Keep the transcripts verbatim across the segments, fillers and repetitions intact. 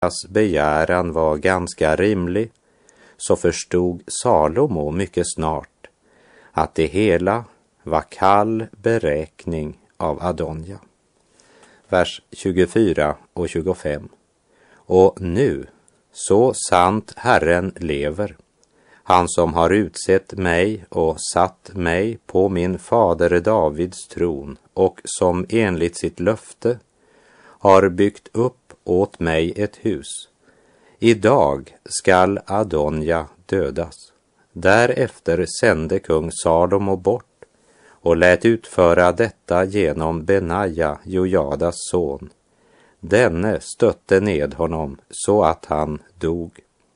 Deras begäran var ganska rimlig, så förstod Salomo mycket snart att det hela var kall beräkning av Adonja. Vers tjugofyra och tjugofem. Och nu, så sant Herren lever, han som har utsett mig och satt mig på min fader Davids tron och som enligt sitt löfte har byggt upp åt mig ett hus. Idag skall Adonja dödas. Därefter sände kung Salomo bort och lät utföra detta genom Benaja, Jojadas son. Denne stötte ned honom så att han dog.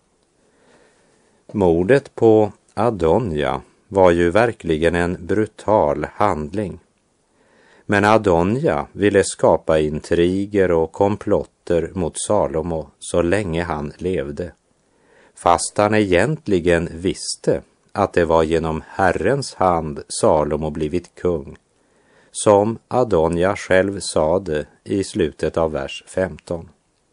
Mordet på Adonja var ju verkligen en brutal handling. Men Adonja ville skapa intriger och komplotter mot Salomo så länge han levde, fast han egentligen visste att det var genom Herrens hand Salomo blivit kung, som Adonja själv sade i slutet av vers femton.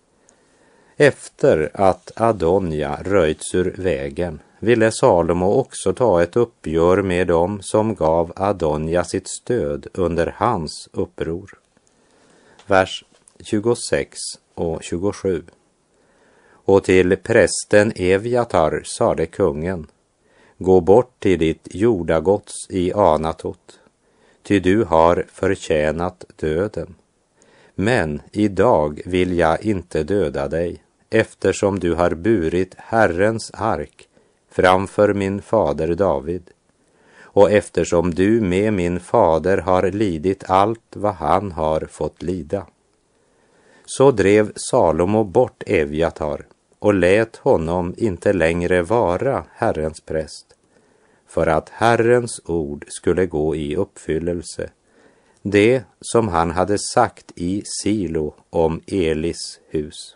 Efter att Adonja röjts ur vägen ville Salomo också ta ett uppgör med dem som gav Adonja sitt stöd under hans uppror. Vers tjugosex och tjugosju. Och till prästen Eviatar sade kungen: gå bort till ditt jordagods i Anatot, ty du har förtjänat döden. Men idag vill jag inte döda dig, eftersom du har burit Herrens ark framför min fader David, och eftersom du med min fader har lidit allt vad han har fått lida. Så drev Salomo bort Eviatar och lät honom inte längre vara Herrens präst, för att Herrens ord skulle gå i uppfyllelse, det som han hade sagt i Silo om Elis hus.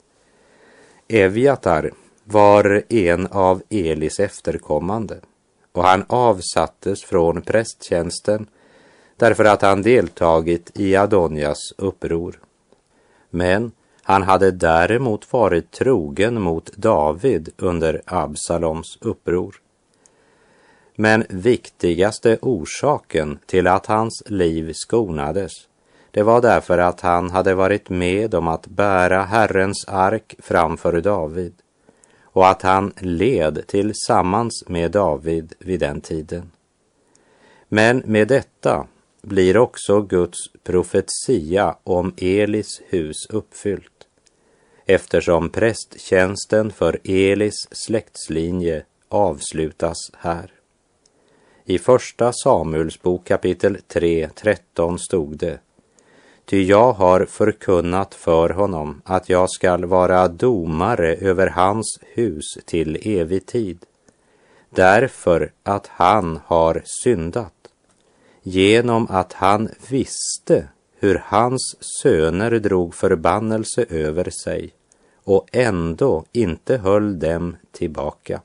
Eviatar var en av Elis efterkommande, och han avsattes från prästtjänsten därför att han deltagit i Adonjas uppror. Men han hade däremot varit trogen mot David under Absaloms uppror. Men viktigaste orsaken till att hans liv skonades, det var därför att han hade varit med om att bära Herrens ark framför David, och att han led tillsammans med David vid den tiden. Men med detta blir också Guds profetia om Elis hus uppfyllt, eftersom prästtjänsten för Elis släktslinje avslutas här. I första Samuels bok kapitel tre, tretton stod det: ty jag har förkunnat för honom att jag skall vara domare över hans hus till evig tid, därför att han har syndat, genom att han visste hur hans söner drog förbannelse över sig och ändå inte höll dem tillbaka.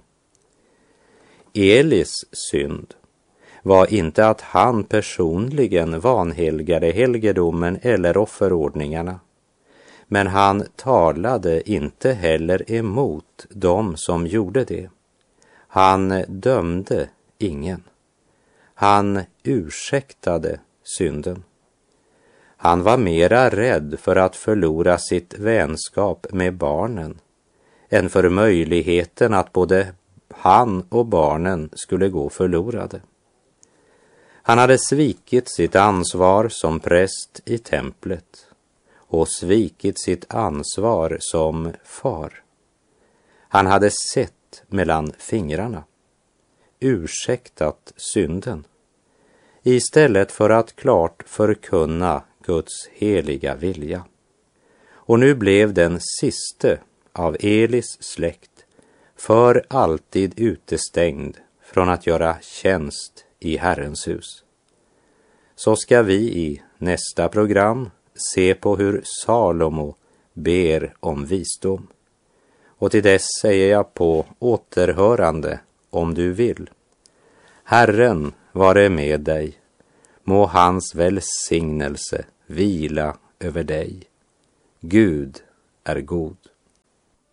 Elis synd var inte att han personligen vanhelgade helgedomen eller offerordningarna, men han talade inte heller emot dem som gjorde det. Han dömde ingen. Han ursäktade synden. Han var mera rädd för att förlora sitt vänskap med barnen än för möjligheten att både han och barnen skulle gå förlorade. Han hade svikit sitt ansvar som präst i templet och svikit sitt ansvar som far. Han hade sett mellan fingrarna, ursäktat synden, istället för att klart förkunna Guds heliga vilja. Och nu blev den siste av Elis släkt för alltid utestängd från att göra tjänst i Herrens hus. Så ska vi i nästa program se på hur Salomo ber om visdom. Och till dess säger jag på återhörande om du vill. Herren vare med dig. Må hans välsignelse vila över dig. Gud är god.